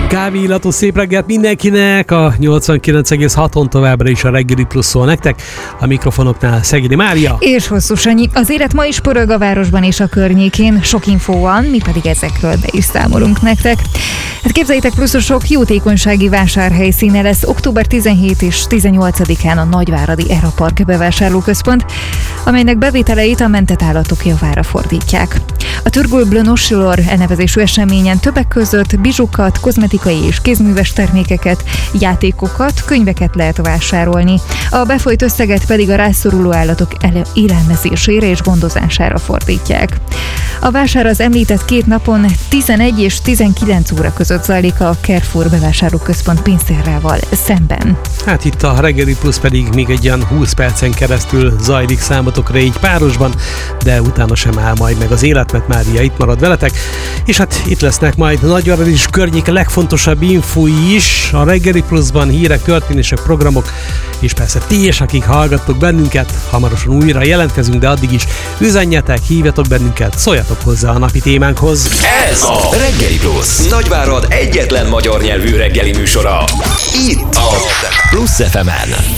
Kávé illatos szép reggelt mindenkinek, a 89,6-on továbbra is a Reggeli Plusz szól nektek, a mikrofonoknál Szegedi Mária. És Hosszú Sanyi. Az élet ma is pörög a városban és a környékén, sok infó van, mi pedig ezekről be is számolunk nektek. Hát képzeljétek, pluszosok, jótékonysági vásárhelyszíne lesz október 17 és 18-án a Nagyváradi Erapark bevásárlóközpont, amelynek bevételeit a mentett állatok javára fordítják. A Turgul Noshilor elnevezésű eseményen többek között bizsukat, kozmetikai és kézműves termékeket, játékokat, könyveket lehet vásárolni. A befolyt összeget pedig a rászoruló állatok élelmezésére és gondozására fordítják. A vásár az említett két napon 11 és 19 óra között zajlik a Carrefour bevásárlóközpont pénztárával szemben. Hát itt a Reggeli Plusz pedig még egy olyan 20 percen keresztül zajlik számotokra így párosban, de utána sem áll majd meg az élet, mert Mária itt marad veletek, és hát itt lesznek majd Nagyváradi és környéke legfontosabb infói is, a Reggeli Pluszban hírek, történések, programok, és persze ti is, akik hallgattok bennünket, hamarosan újra jelentkezünk, de addig is üzenjetek, hívjatok bennünket, szóljatok hozzá a napi témánkhoz. Ez a Reggeli Plusz, Nagyvárad egyetlen magyar nyelvű reggeli műsora. Itt a Plusz FM-en.